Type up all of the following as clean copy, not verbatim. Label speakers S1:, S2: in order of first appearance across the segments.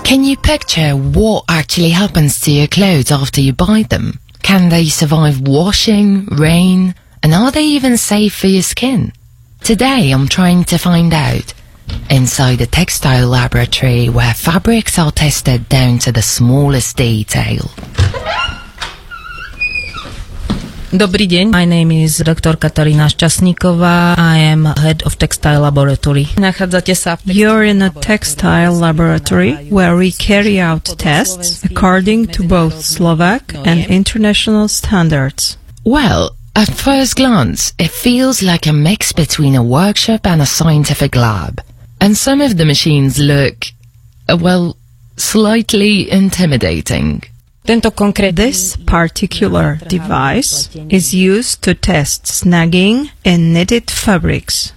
S1: Can you picture what actually happens to your clothes after you buy them? Can they survive washing, rain, and are they even safe for your skin? Today I'm trying to find out. Inside a textile laboratory where fabrics are tested down to the smallest detail.
S2: Dobrý deň, my name is Dr. Katarína Šťastníková. I am head of textile laboratory. Nachádzate sa
S3: You're in a textile laboratory where we carry out tests according to both Slovak and international standards.
S1: Well, at first glance, it feels like a mix between a workshop and a scientific lab. And some of the machines look, well, slightly intimidating.
S3: This particular device is used to test snagging in knitted fabrics.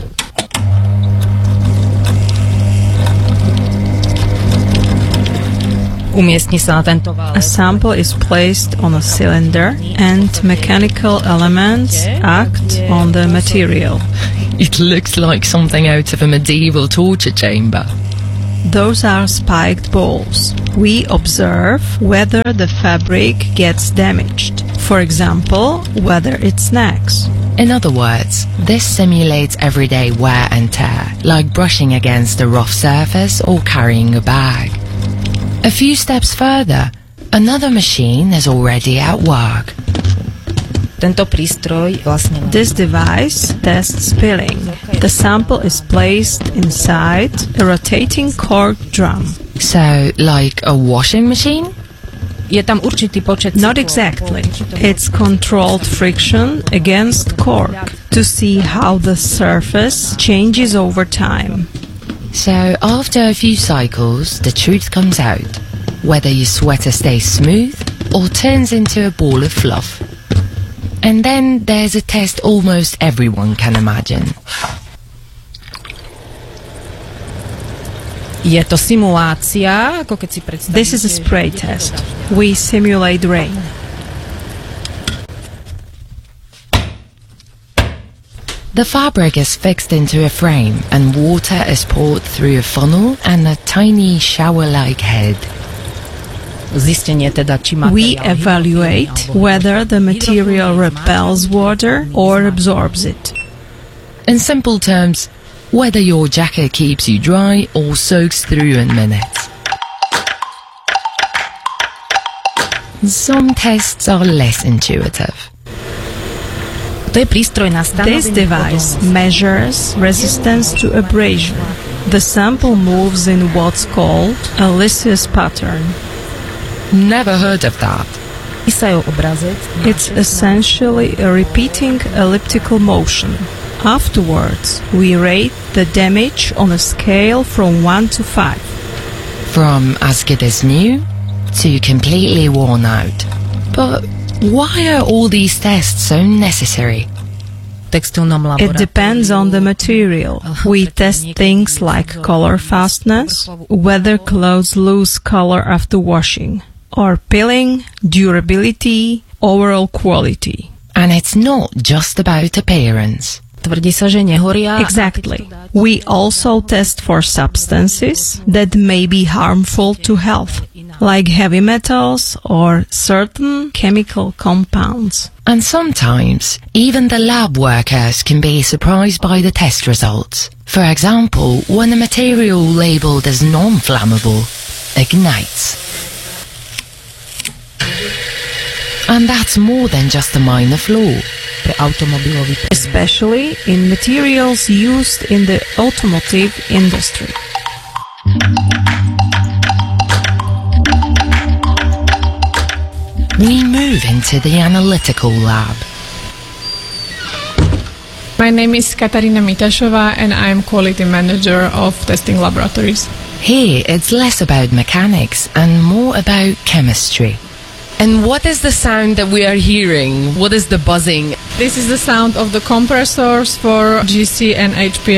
S3: A sample is placed on a cylinder and mechanical elements act on the material.
S1: It looks like something out of a medieval torture chamber.
S3: Those are spiked balls. We observe whether the fabric gets damaged. For example, whether it snags.
S1: In other words, this simulates everyday wear and tear, like brushing against a rough surface or carrying a bag. A few steps further, another machine is already at work.
S3: This device tests spilling. The sample is placed inside a rotating cork drum.
S1: So, like a washing machine?
S3: Not exactly. It's controlled friction against cork to see how the surface changes over time.
S1: So, after a few cycles, the truth comes out. Whether your sweater stays smooth or turns into a ball of fluff. And then there's a test almost everyone can imagine.
S3: This is a spray test. We simulate rain.
S1: The fabric is fixed into a frame and water is poured through a funnel and a tiny shower-like head.
S3: We evaluate whether the material repels water or absorbs it.
S1: In simple terms, whether your jacket keeps you dry or soaks through in minutes. Some tests are less intuitive.
S3: This device measures resistance to abrasion. The sample moves in what's called a Lysias pattern.
S1: Never heard of that.
S3: It's essentially a repeating elliptical motion. Afterwards, we rate the damage on a scale from 1 to 5.
S1: From as good as new to completely worn out. But why are all these tests so necessary?
S3: It depends on the material. We test things like color fastness, whether clothes lose color after washing, or pilling, durability, overall quality.
S1: And it's not just about appearance.
S3: Exactly. We also test for substances that may be harmful to health, like heavy metals or certain chemical compounds.
S1: And sometimes, even the lab workers can be surprised by the test results. For example, when a material labeled as non-flammable ignites. And that's more than just a minor flaw.
S3: Especially in materials used in the automotive industry.
S1: We move into the analytical lab.
S4: My name is Katarina Mitashová and I am quality manager of testing laboratories.
S1: Here, it's less about mechanics and more about chemistry. And what is the sound that we are hearing? What is the buzzing?
S4: This is the sound of the compressors for GC and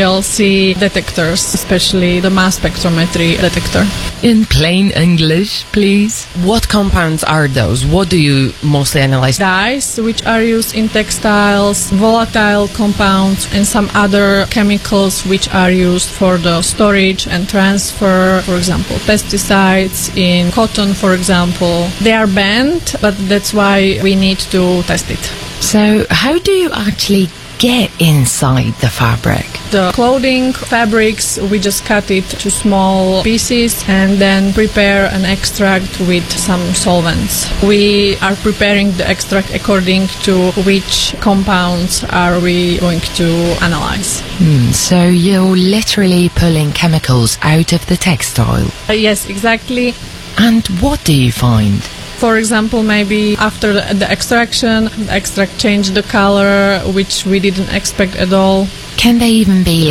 S4: HPLC detectors, especially the mass spectrometry detector.
S1: In plain English, please. What compounds are those? What do you mostly analyze?
S4: Dyes, which are used in textiles, volatile compounds, and some other chemicals which are used for the storage and transfer. For example, pesticides in cotton, for example. They are banned, but that's why we need to test it.
S1: So, how do you actually get inside the fabric?
S4: The clothing fabrics, we just cut it to small pieces and then prepare an extract with some solvents. We are preparing the extract according to which compounds are we going to analyze.
S1: So you're literally pulling chemicals out of the textile?
S4: Yes, exactly.
S1: And what do you find?
S4: For example, maybe after the extraction, the extract changed the color, which we didn't expect at all.
S1: Can they even be,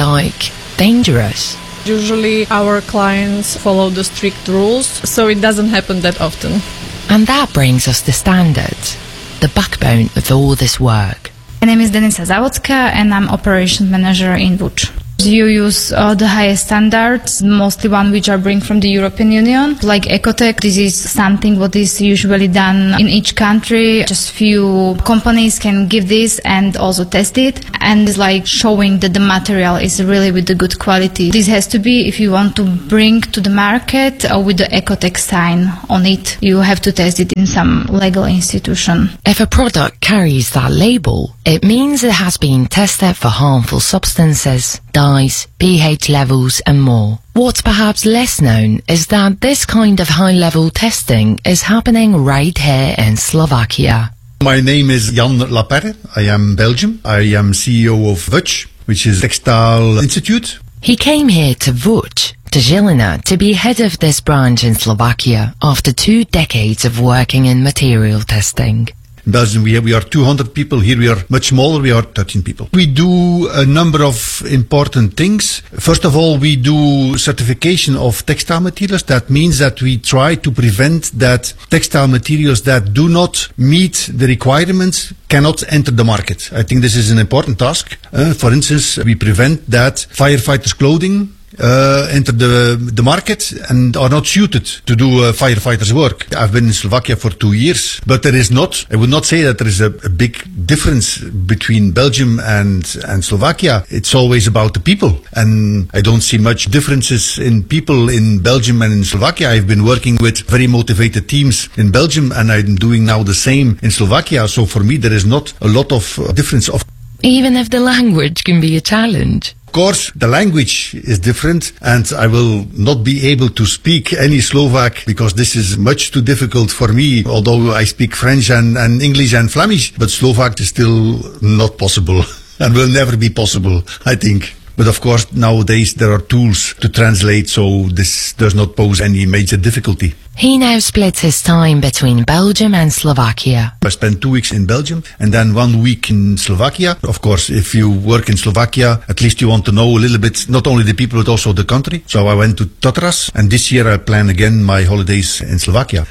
S1: dangerous?
S4: Usually our clients follow the strict rules, so it doesn't happen that often.
S1: And that brings us to standards, the backbone of all this work.
S5: My name is Denisa Zavodska and I'm operations manager in Vuč. You use the highest standards, mostly one which are bring from the European Union, like Ecotec. This is something what is usually done in each country. Just few companies can give this and also test it. And it's like showing that the material is really with the good quality. This has to be, if you want to bring to the market with the Ecotec sign on it, you have to test it in some legal institution.
S1: If a product carries that label, it means it has been tested for harmful substances, dyes, pH levels and more. What's perhaps less known is that this kind of high-level testing is happening right here in Slovakia.
S6: My name is Jan Laperre. I am Belgium. I am CEO of Vuč, which is a textile institute.
S1: He came here to Vuč, to Žilina, to be head of this branch in Slovakia after 2 decades of working in material testing.
S6: In Belgium we are 200 people, here we are much smaller, we are 13 people. We do a number of important things. First of all, we do certification of textile materials. That means that we try to prevent that textile materials that do not meet the requirements cannot enter the market. I think this is an important task. For instance, we prevent that firefighters' clothing enter the market and are not suited to do firefighters' work. I've been in Slovakia for 2 years, but there is not, I would not say that there is a big difference between Belgium and Slovakia. It's always about the people, and I don't see much differences in people in Belgium and in Slovakia. I've been working with very motivated teams in Belgium, and I'm doing now the same in Slovakia, so for me there is not a lot of difference.
S1: Even if the language can be a challenge.
S6: Of course, the language is different, and I will not be able to speak any Slovak because this is much too difficult for me, although I speak French and English and Flemish, but Slovak is still not possible and will never be possible, I think. But of course, nowadays there are tools to translate, so this does not pose any major difficulty.
S1: He now splits his time between Belgium and Slovakia.
S6: I spent 2 weeks in Belgium and then 1 week in Slovakia. Of course, if you work in Slovakia, at least you want to know a little bit, not only the people, but also the country. So I went to Tatras, and this year I plan again my holidays in Slovakia.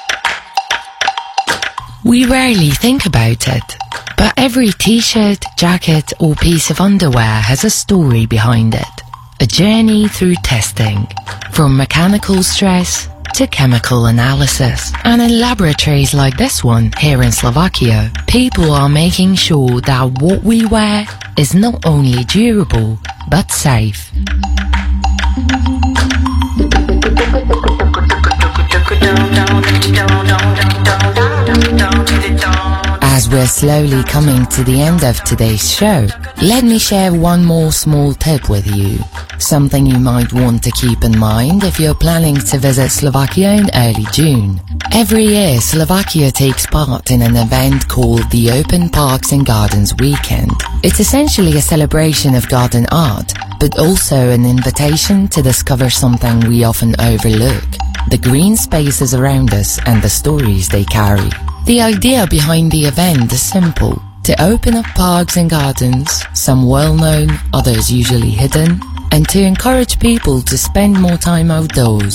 S1: We rarely think about it, but every t-shirt, jacket or piece of underwear has a story behind it. A journey through testing, from mechanical stress to chemical analysis. And in laboratories like this one here in Slovakia, people are making sure that what we wear is not only durable, but safe. As we're slowly coming to the end of today's show, let me share one more small tip with you. Something you might want to keep in mind if you're planning to visit Slovakia in early June. Every year, Slovakia takes part in an event called the Open Parks and Gardens Weekend. It's essentially a celebration of garden art, but also an invitation to discover something we often overlook: the green spaces around us and the stories they carry. The idea behind the event is simple: to open up parks and gardens, some well-known, others usually hidden, and to encourage people to spend more time outdoors.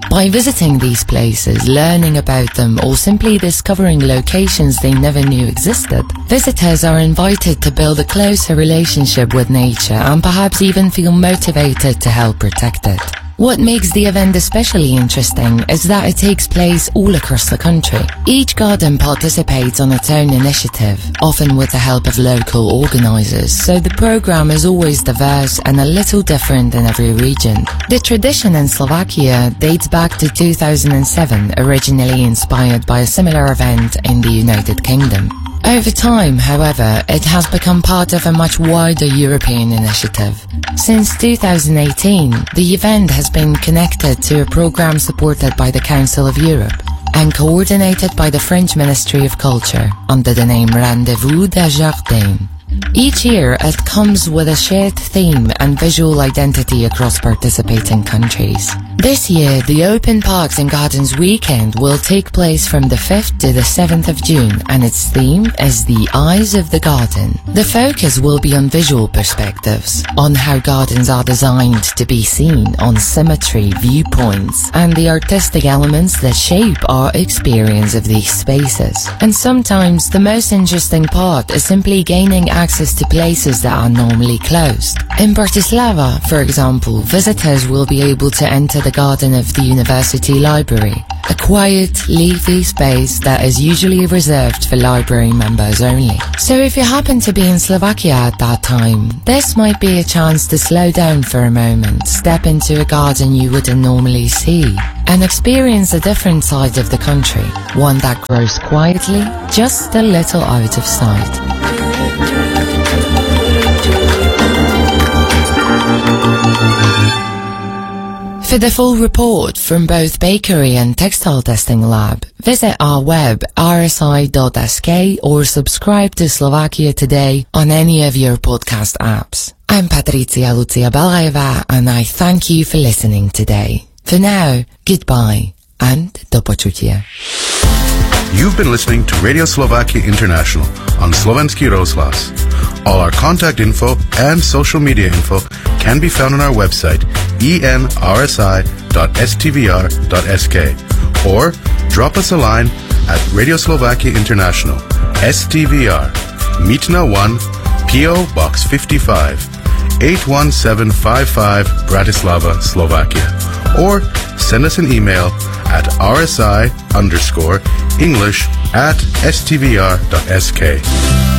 S1: By visiting these places, learning about them, or simply discovering locations they never knew existed, visitors are invited to build a closer relationship with nature and perhaps even feel motivated to help protect it. What makes the event especially interesting is that it takes place all across the country. Each garden participates on its own initiative, often with the help of local organizers, so the program is always diverse and a little different in every region. The tradition in Slovakia dates back to 2007, originally inspired by a similar event in the United Kingdom. Over time, however, it has become part of a much wider European initiative. Since 2018, the event has been connected to a program supported by the Council of Europe and coordinated by the French Ministry of Culture under the name Rendez-vous des Jardins. Each year, it comes with a shared theme and visual identity across participating countries. This year, the Open Parks and Gardens Weekend will take place from the 5th to the 7th of June, and its theme is The Eyes of the Garden. The focus will be on visual perspectives, on how gardens are designed to be seen, on symmetry, viewpoints, and the artistic elements that shape our experience of these spaces. And sometimes, the most interesting part is simply gaining access to places that are normally closed. In Bratislava, for example, visitors will be able to enter the garden of the University Library, a quiet, leafy space that is usually reserved for library members only. So if you happen to be in Slovakia at that time, this might be a chance to slow down for a moment, step into a garden you wouldn't normally see, and experience a different side of the country, one that grows quietly, just a little out of sight. For the full report from both Bakery and Textile Testing Lab, visit our web rsi.sk or subscribe to Slovakia Today on any of your podcast apps. I'm Patricia Lucia Belajeva and I thank you for listening today. For now, goodbye and do počutia.
S7: You've been listening to Radio Slovakia International on Slovenský rozhlas. All our contact info and social media info can be found on our website enrsi.stvr.sk or drop us a line at Radio Slovakia International, STVR, Mítna 1, PO Box 55, 81755, Bratislava, Slovakia. Or send us an email at rsi_English@stvr.sk.